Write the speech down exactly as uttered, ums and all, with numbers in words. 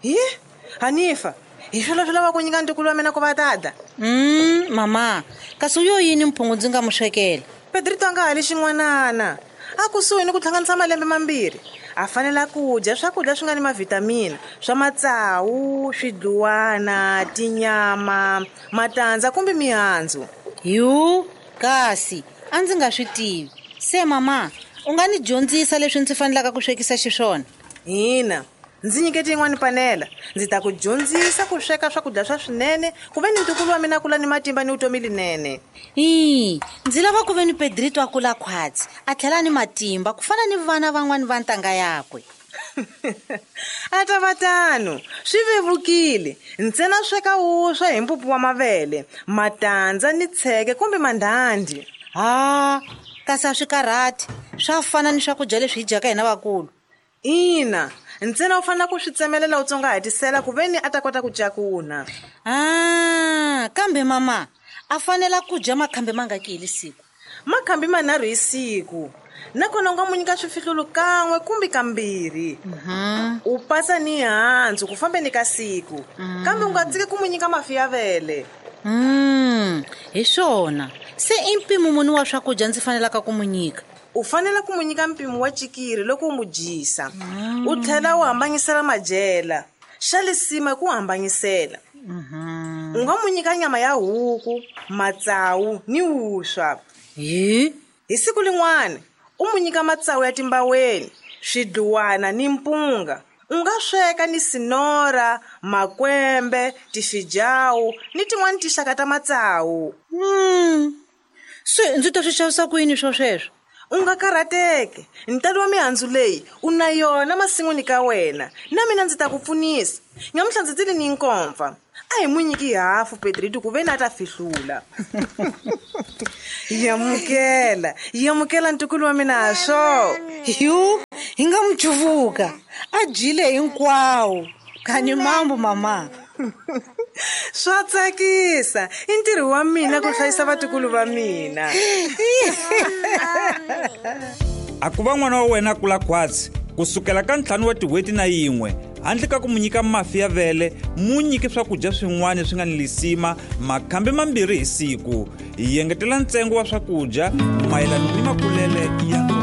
Hi, Hanifa, hi swilo swi lava ku nyika ntukulu wa mina ku va tata. Mm, mama, kasi uyo yini mphungu ndzi nga mu swekela? Pedrito a nga hali xin'wanana. A kusuhi ni ku hlanganisa malembe mambirhi. A fanela ku dya swakudya swi nga ni mavitamini, swa matsawu, swidluwana, tinyama, matandza kumbe mihandzu. Yu, kasi a ndzi nga swi tivi. Se mama, u nga ni dyondzisa leswi ndzi fanelaka ku swekisa xiswona? Hina, ndzi nyikete yin'wani panela. Ndzi ta ku dyondzisa ku sweka swakudya swa swinene ku ve ni ntukulu wa mina kula ni matimba ni vutomi linene. Hi, ndzi lava ku ve ni Pedrito a kula khwatsi, a tlhela ni matimba ku fana ni vana van'wani va ntanga yakwe. A ta va tano, swi vevukile. Ntsena sweka wuswa hi mpupu wa mavele, matandza ni tsheke kumbe mandhandhi. Ha, kasi a swi karhati, swa fana ni swakudya leswi hi dyaka hina vakulu. Ina, ntsena u fanele ku swi tsemelela u tsongahatisela ku ve ni a ta kota ku cakuna. Ah, kambe mama, a fanela ku dya makhambi mangaki hi siku? Makhambi manharhu hi siku. Nakona u nga mu nyika swifihlulu kan'we kumbe kambirhi. U pasa ni handzu ku fambeni ka siku. Kambe u nga tsiki ku mu nyika mafi ya vele. Mm, hi swona. Se i mpimo muni wa swakudya ndzi fanelaka ku mu nyika? U fanele ku mu nyika mpimo wa chikiri loko u mu dyisa. U tlhela u hambanyisela madyela. Xa lisima ku hambanyisela. U nga mu nyika nyama ya huku, matsawu ni wuswa. Hi? Hi siku lin'wana, u mu nyika matsawu ya timbaweni, swidluwana ni mpunga. U nga sweka ni sinora, makwembe, tifijawu ni tin'wani tixaka ta matsawu. Mm. Se ndzi ta swi xavisa ku yini swo sweswo? U nga karhateki. Ntalo wa mihandzu leyi u na yona masin'wini ka wena. Na mina ndzi ta ku pfunisa. Nyamuhla ndzi tile ni nkomfa. A hi mu nyiki hafu Pedrito ku ve ni a ta fihlula. Yamukela, yamukela ntukulu wa mina ha swo. Yu, hi nga mu chuvuka. A dyile hinkwawo. Kani mambo mama. Swa tsakisa. I ntirho wa mina ku hlayisa vatukulu va mina. A ku va n'wana wa wena kula khwatsi kusukela ka ntlhanu wa tin'hweti na yin'we, handle ka ku mu nyika mafi ya vele, mu nyiki swakudya swin'wana swi nga ni lisima makhambi mambirhi hi siku. Hi yengetela ntsengo wa swakudya mayelana ni makulele ya